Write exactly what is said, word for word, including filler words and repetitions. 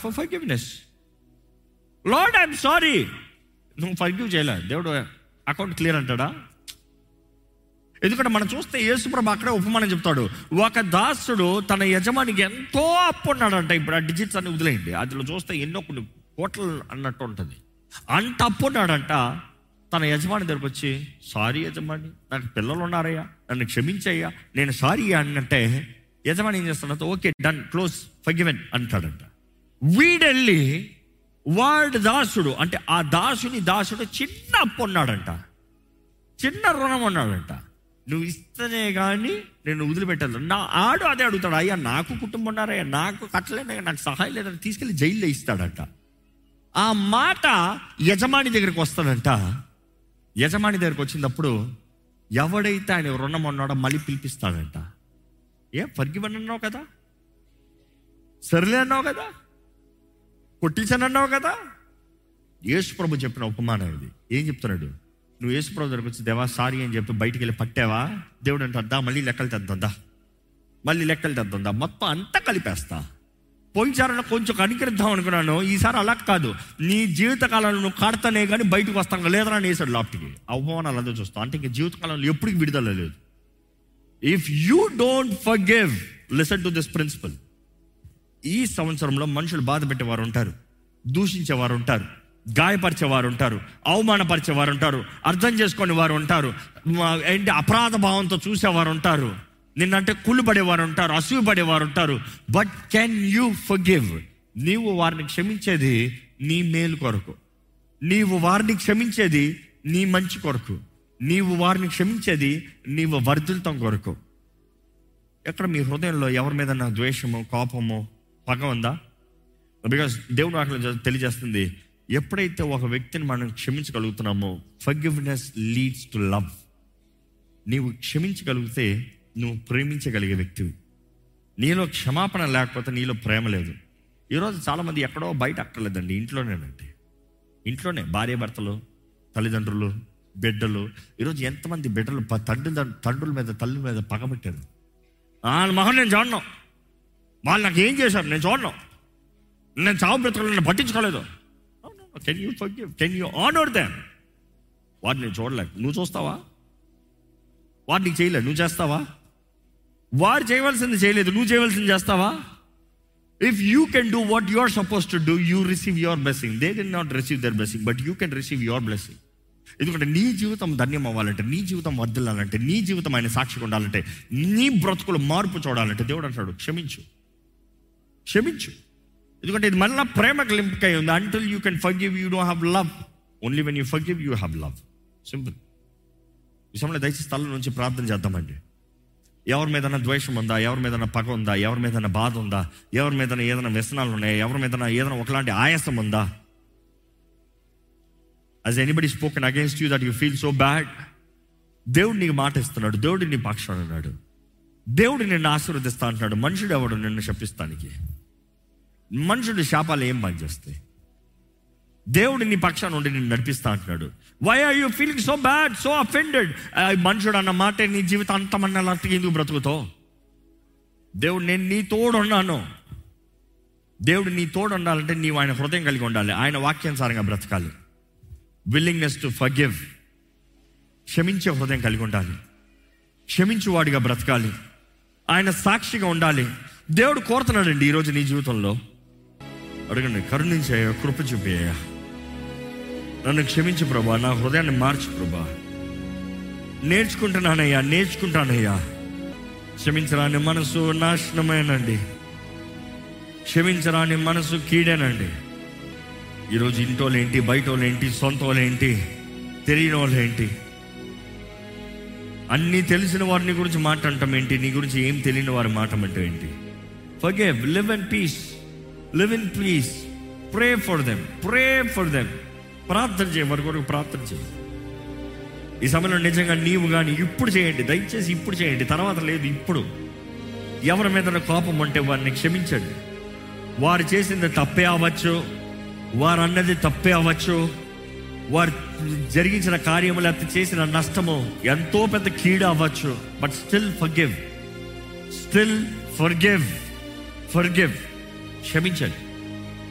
For forgiveness. Lord I'm sorry. నువ్వు forgive చేయలే, దేవుడు అకౌంట్ క్లియర్ అంటాడా? ఎందుకంటే మనం చూస్తే యేసుప్రభు అక్కడే ఉపమానం చెప్తాడు. ఒక దాసుడు తన యజమానికి ఎంతో అప్పు ఉన్నాడంట. ఇప్పుడు ఆ డిజిట్స్ అన్ని వదిలేయండి, అందులో చూస్తే ఎన్నో కొన్ని కోట్లు అన్నట్టు ఉంటుంది. అంత అప్పు ఉన్నాడంట. తన యజమాని దగ్గరకు వచ్చి, సారీ యజమాని, నాకు పిల్లలు ఉన్నారయ్యా, నన్ను క్షమించయ్యా, నేను సారీ అన్నంటే యజమాని ఏం చేస్తాడంట, ఓకే డన్, క్లోజ్, ఫర్గివెన్ అంటాడంట. వీడెళ్ళి వాడు దాసుడు అంటే ఆ దాసుని దాసుడు చిన్న అప్పు ఉన్నాడంట, చిన్న రుణం ఉన్నాడంట. నువ్వు ఇస్తేనే కానీ నేను వదిలిపెట్టాను. నా ఆడు అదే అడుగుతాడు, అయ్యా నాకు కుటుంబం ఉన్నారయ్యా, నాకు కట్టలేదయ్యా, నాకు సహాయం లేదని తీసుకెళ్ళి జైల్లో ఇస్తాడంట. ఆ మాట యజమాని దగ్గరికి వస్తాడంట. యజమాని దగ్గరికి వచ్చినప్పుడు ఎవడైతే ఆయన రుణం ఉన్నాడో మళ్ళీ పిలిపిస్తాడంట. ఏ ఫర్గివెన్ అన్నావు కదా, సర్లే అన్నావు కదా, కొట్టించాను అన్నావు కదా. యేసుప్రభు చెప్పిన ఉపమానం ఇది. ఏం చెప్తున్నాడు? నువ్వు యేసుప్రభు దగ్గరకు వచ్చి దేవా సారీ అని చెప్పి బయటికి వెళ్ళి పట్టావా, దేవుడు అంటారా మళ్ళీ లెక్కలు తెద్దా, మళ్ళీ లెక్కలు తెద్దా, మొత్తం అంతా కలిపేస్తా. పోయినసారి కొంచెం కనికరిద్దాం అనుకున్నాను, ఈసారి అలా కాదు, నీ జీవితకాలంలో నువ్వు కడతానే కానీ బయటకు వస్తాను లేదని అని వేసాడు లాప్టికి. అవమానాలు అదే చూస్తాం. అంటే ఇంకా జీవితకాలంలో ఎప్పటికి విడుదల లేదు. If you don't forgive, listen to this principle. ఈ సంవత్సరంలో మనుషులు బాధ పెట్టేవారు ఉంటారు, దూషించేవారు ఉంటారు, గాయపరిచేవారు ఉంటారు, అవమానపరిచేవారు ఉంటారు, అర్థం చేసుకునే వారు ఉంటారు, ఏంటి అపరాధ భావంతో చూసేవారు ఉంటారు, నిన్నంటే కుళ్ళు పడేవారు ఉంటారు, అసూయ పడేవారు ఉంటారు. But can you forgive? నీవు వారిని క్షమించేది నీ మేలు కొరకు, నీవు వారిని క్షమించేది నీ మంచి కొరకు, నీవు వారిని క్షమించేది నీవు వర్ధిల్తం కొరకు. ఎక్కడ మీ హృదయంలో ఎవరి మీద నా ద్వేషము, కోపము, పగ ఉందా? బికాస్ దేవుడు అక్కడ తెలియజేస్తుంది, ఎప్పుడైతే ఒక వ్యక్తిని మనం క్షమించగలుగుతున్నామో, ఫర్గివ్నెస్ లీడ్స్ టు లవ్. నీవు క్షమించగలిగితే నువ్వు ప్రేమించగలిగే వ్యక్తివి. నీలో క్షమాపణ లేకపోతే నీలో ప్రేమ లేదు. ఈరోజు చాలామంది ఎక్కడో బయట అక్కర్లేదండి, ఇంట్లోనేనండి. ఇంట్లోనే భార్య భర్తలు, తల్లిదండ్రులు, బిడ్డలు. ఈరోజు ఎంతమంది బిడ్డలు తండ్రి తండ్రుల మీద తల్లి మీద పగబట్టారు. వాళ్ళ మహం నేను చూడను, వాళ్ళు నాకు ఏం చేశారు నేను చూడను, నేను చావు బ్రతకలను పట్టించుకోలేదు. Can you forgive? Can you honour them? వాడిని చూడలేక నువ్వు చూస్తావా? వాడిని చేయలేదు, నువ్వు చేస్తావా? వారు చేయవలసింది చేయలేదు, నువ్వు చేయవలసింది చేస్తావా? If you can do what you are suppose to do, you receive your blessing. They did not receive there blessing, but you can receive your blessing. ఎందుకంటే నీ జీవితం ధన్యం అవ్వాలంటే, నీ జీవితం వర్ధిల్లాలంటే, నీ జీవితం ఆయన సాక్షిగా ఉండాలంటే, నీ బ్రతుకులు మార్పు చూడాలంటే దేవుడు అంటాడు క్షమించు, క్షమించు. ఎందుకంటే ఇది మళ్ళీ ప్రేమకు లింక్ అయి ఉంది. Until you can forgive you don't have love. Only when you forgive you have love. Simple. ఈ సమయంలో దయచేసి స్థలం నుంచి ప్రార్థన చేద్దామండి. ఎవరి మీదైనా ద్వేషం ఉందా, ఎవరి మీదైనా పగ ఉందా, ఎవరి మీదైనా బాధ ఉందా, ఎవరి మీదైనా ఏదైనా వ్యసనాలు ఉన్నాయా, ఎవరి మీదైనా ఏదైనా ఒకలాంటి ఆయాసం ఉందా? Has anybody spoken against you that you feel so bad? దేవుడు నీకు మాట ఇస్తున్నాడు, దేవుడు నీ పక్షాన ఉన్నాడు, దేవుడు నిన్ను ఆశీర్వదిస్తా అంటున్నాడు. మనుషుడు ఎవడు నిన్ను శపిస్తానికి? మనుషుడు శాపాలు ఏం పని చేస్తాయి? దేవుడు నీ పక్షాన ఉండి నిన్ను నడిపిస్తా అంటున్నాడు. Why are you feeling so bad, so offended? మనుషుడు అన్న మాట నీ జీవితం అంతమన్నా ఎందుకు బ్రతుకుతావు? దేవుడు నేను నీ తోడు ఉన్నాను. దేవుడు నీ తోడు ఉండాలంటే నీవు ఆయన హృదయం కలిగి ఉండాలి, ఆయన వాక్యానుసారంగా బ్రతకాలి. విల్లింగ్నెస్ టు ఫర్గివ్, క్షమించే హృదయం కలిగి ఉండాలి, క్షమించువాడిగా బ్రతకాలి, ఆయన సాక్షిగా ఉండాలి. దేవుడు కోరుతున్నాడండి ఈరోజు నీ జీవితంలో. అడగండి, కరుణించయ్యా, కృప చూపేయ్యా, నన్ను క్షమించు ప్రభా, నా హృదయాన్ని మార్చు ప్రభా, నేర్చుకుంటున్నానయ్యా, నేర్చుకుంటానయ్యా. క్షమించరాని మనసు నాశనమేనండి, క్షమించరాని మనసు కీడేనండి. ఈరోజు ఇంటోళ్ళేంటి, బయట వాళ్ళేంటి, సొంత వాళ్ళేంటి, తెలియని వాళ్ళేంటి, అన్నీ తెలిసిన వారిని గురించి మాట అంటాం ఏంటి, నీ గురించి ఏం తెలియని వారి మాట అంటే ఏంటి? Forgive, live in peace, live in peace. Pray for them, pray for them. ప్రార్థన చేయ, వారి కొరకు ప్రార్థన చేయి. ఈ సమయంలో నిజంగా నీవు కానీ ఇప్పుడు చేయండి, దయచేసి ఇప్పుడు చేయండి, తర్వాత లేదు. ఇప్పుడు ఎవరి మీద కోపం ఉంటే వారిని క్షమించండి. వారు చేసింది తప్పే అవ్వచ్చు, వారు అన్నది తప్పే అవ్వచ్చు, వారు జరిగించిన కార్యము లేకపోతే చేసిన నష్టము ఎంతో పెద్ద కీడు అవ్వచ్చు. But still forgive, still forgive, forgive. క్షమించండి.